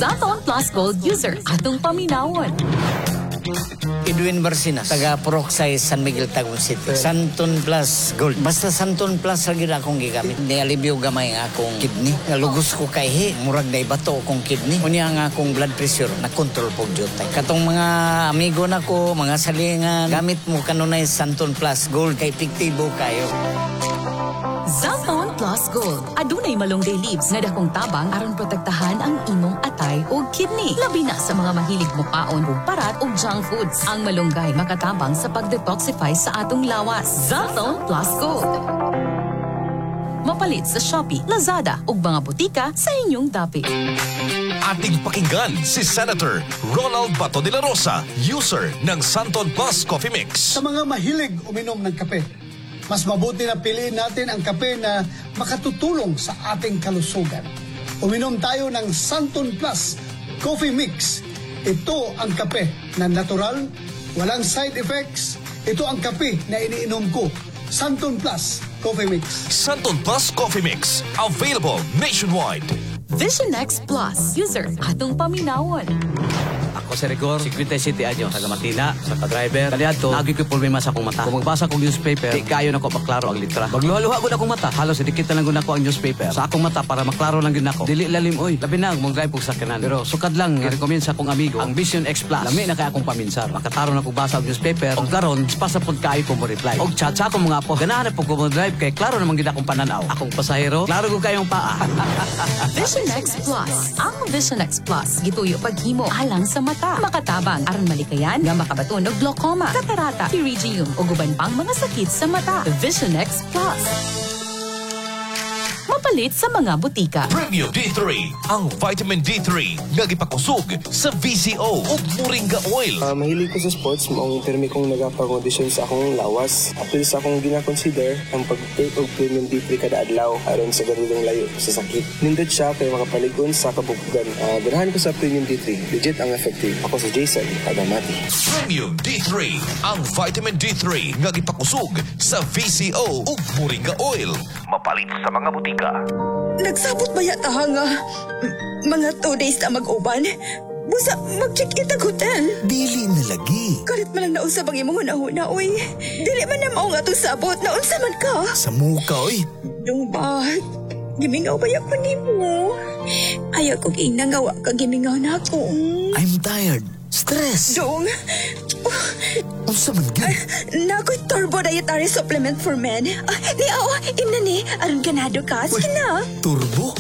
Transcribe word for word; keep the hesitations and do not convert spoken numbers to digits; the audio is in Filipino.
Santon Plus Gold user atong paminawon. Edwin Barcinas, taga Poroxay, San Miguel, Tagum City. Santon Plus Gold. Basta Santon Plus lagi na akong gigamit. Nialibyo gamay ang akong kidney. Nalugos ko kay he. Murag na ibato akong kidney. Unya ang akong blood pressure na control po jutay. Katong mga amigo na ko, mga salingan, gamit mo kanunay Santon Plus Gold kay piktibo kayo. Santon Plus Gold. Adunay malunggay leaves nga dakong tabang aron protektahan ang imong atay o kidney. Labi na sa mga mahilig mo paon o parat o junk foods. Ang malunggay makatabang sa pag-detoxify sa atong lawas. Santon Plus Gold. Mapalit sa Shopee, Lazada ug mga butika sa inyong dapit. Ating pakinggan si Senator Ronald Bato de la Rosa, user ng Santon Plus Coffee Mix. Sa mga mahilig uminom ng kape, mas mabuti na piliin natin ang kape na makatutulong sa ating kalusugan. Uminom tayo ng Santon Plus Coffee Mix. Ito ang kape na natural, walang side effects. Ito ang kape na iniinom ko. Santon Plus Coffee Mix. Santon Plus Coffee Mix, available nationwide. Vision X Plus user atong paminawon. Ako si Rigor, sixty-seven anyo, taga Matina, sa ka-driver. Kaliadto, nagi ko'y problema sa akong mata. Kung magbasa kong newspaper, di kayo na ko maklaro ang litra. Magluha-luha ko na akong mata. Halos idikit na lang ko na ako ang newspaper. Sa akong mata para maklaro lang yun ako. Dili lalim, oy. Labi na, mong drive kong sakyanan. Pero sukad lang, i-recommend sa akong amigo, ang Vision X Plus. Lami na kaya akong paminsar. Makataro na kong basa ang newspaper. Og karon, pasapod kayo ko mo reply. Og chat sa akong mga po. Ganahan na po ko mo drive kay klaro naman gid akong pananaw. Akong pasahero, klaro ko kayong paa. Vision X Plus. Ang Vision X Plus gituyo paghimo alang sa mata. Makatabang aron malikayan nga makabaton og glaucoma, katarata, pterygium ug uban pang mga sakit sa mata. Vision X Plus. Mapalit sa mga butika. Premium D three, ang vitamin D three nga gipakusog sa V C O ug Moringa Oil. Uh, mahilig ko sa sports, maong pirmi kong nagapag-audition sa akong lawas. Apil sa akong gina-consider ang pag-take og Premium D three kada adlaw aron sa ganitong layo sa sakit. Nindot siya kay makapaligon sa kabubugan. Uh, ganahan ko sa Premium D three. Legit ang effective. Ako si Jason, taga Mati. Premium D three, ang vitamin D three nga gipakusog sa V C O ug Moringa Oil. Mapalit sa mga butika. Nagsabot ba yata nga mga two days na mag-uban? Busa, mag-check-in ang hotel. Dili na lagi. Kalit man lang naunsa bang imong hunahuna, oy. Dili man na mao nga itong sabot. Naunsa man ka. Sa muka, oy. Yung ba, gimingaw ba yan ko ni mo? Ayaw kong inangawa ka gimingaw na ako. I'm tired. Stress. Dong, Unsa man gyud? nako'y turbo dietary supplement for men. Ah, ni, oo, imna ni. Aron ganado ka. Sige na. Turbo?